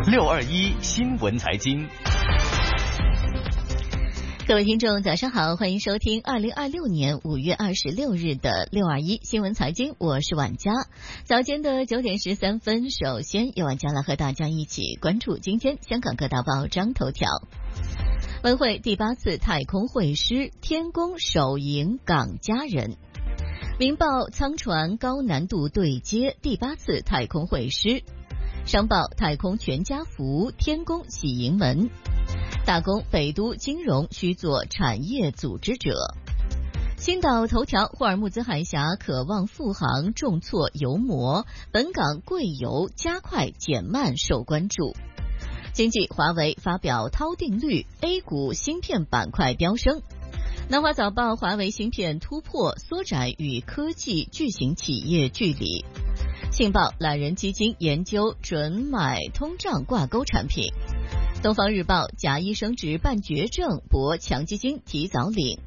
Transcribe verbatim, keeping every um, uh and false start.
六二一新闻财经。 各位听众早上好，欢迎收听二零二六年五月二十六日的六二一新闻财经，我是婉佳。早间的九点十三分，首先由婉佳来和大家一起关注今天香港各大报章头条。文汇第八次太空会师，天宫首迎港家人。明报舱船高难度对接，第八次太空会师。商报太空全家福，天宫喜迎门。大公北都金融需做产业组织者。星岛头条霍尔木兹海峡渴望复航重挫油膜，本港贵油加快减慢受关注。经济华为发表涛定律 ，A 股芯片板块飙升。南华早报华为芯片突破，缩窄与科技巨型企业距离。信报懒人基金研究准买通胀挂钩产品。东方日报假医生执办绝症，博强基金提早领。